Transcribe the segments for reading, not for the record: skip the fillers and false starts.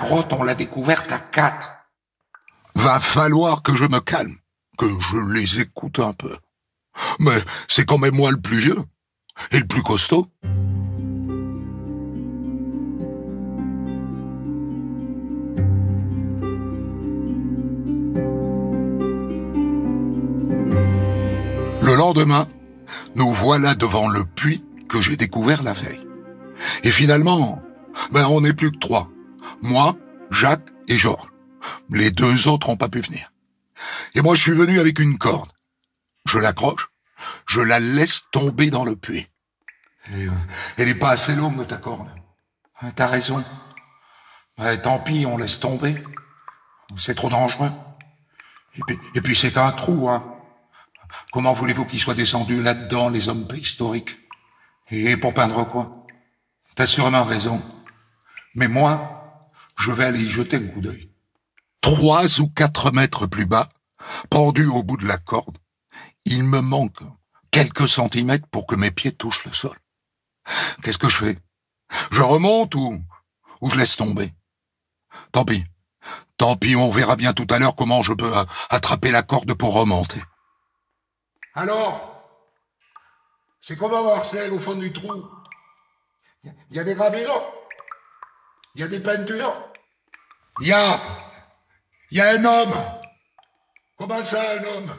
grotte, on l'a découverte à 4. Va falloir que je me calme, que je les écoute un peu. Mais c'est quand même moi le plus vieux et le plus costaud. Le lendemain, nous voilà devant le puits que j'ai découvert la veille. Et finalement, on n'est plus que 3. Moi, Jacques et Georges. Les 2 autres n'ont pas pu venir. Et moi, je suis venu avec une corde. Je l'accroche, je la laisse tomber dans le puits. Elle n'est pas assez longue, ta corde. T'as raison. Tant pis, on laisse tomber. C'est trop dangereux. Et puis c'est un trou, hein. Comment voulez-vous qu'ils soient descendus là-dedans, les hommes préhistoriques? Et pour peindre quoi? T'as sûrement raison. Mais moi, je vais aller y jeter un coup d'œil. 3 ou 4 mètres plus bas, pendu au bout de la corde, il me manque quelques centimètres pour que mes pieds touchent le sol. Qu'est-ce que je fais? Je remonte ou je laisse tomber? Tant pis, on verra bien tout à l'heure comment je peux attraper la corde pour remonter. Alors, c'est comment, Marcel, au fond du trou? Il y a des gravures? Il y a des peintures? Il y a un homme. Comment ça, un homme?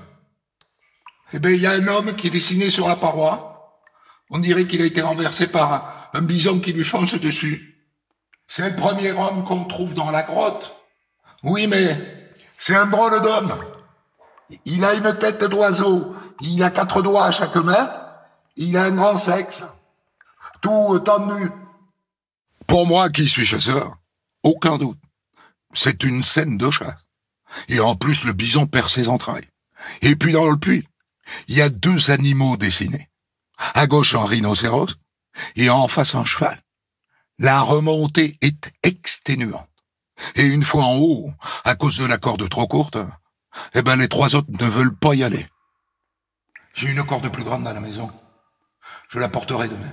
Eh bien, il y a un homme qui est dessiné sur la paroi. On dirait qu'il a été renversé par un bison qui lui fonce dessus. C'est le premier homme qu'on trouve dans la grotte. Oui, mais c'est un drôle d'homme. Il a une tête d'oiseau. Il a 4 doigts à chaque main. Il a un grand sexe. Tout tendu. Pour moi qui suis chasseur, aucun doute. C'est une scène de chasse. Et en plus, le bison perd ses entrailles. Et puis dans le puits, il y a 2 animaux dessinés. À gauche, un rhinocéros et en face, un cheval. La remontée est exténuante. Et une fois en haut, à cause de la corde trop courte, les 3 autres ne veulent pas y aller. J'ai une corde plus grande dans la maison. Je la porterai demain.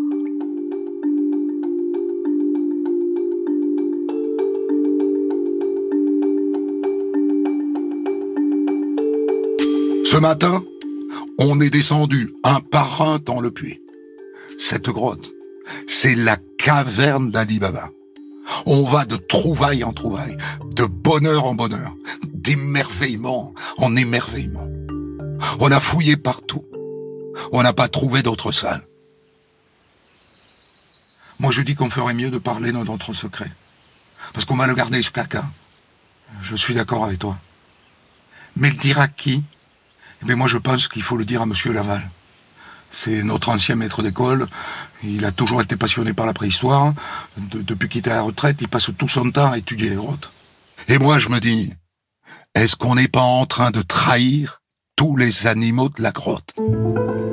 Ce matin, on est descendu un par un dans le puits. Cette grotte, c'est la caverne d'Ali Baba. On va de trouvaille en trouvaille, de bonheur en bonheur, d'émerveillement en émerveillement. On a fouillé partout. On n'a pas trouvé d'autre salle. Moi, je dis qu'on ferait mieux de parler de notre secret. Parce qu'on va le garder jusqu'à quand. Je suis d'accord avec toi. Mais le dire à qui? Moi, je pense qu'il faut le dire à Monsieur Laval. C'est notre ancien maître d'école. Il a toujours été passionné par la préhistoire. Depuis qu'il est à la retraite, il passe tout son temps à étudier les grottes. Et moi, je me dis, est-ce qu'on n'est pas en train de trahir tous les animaux de la grotte?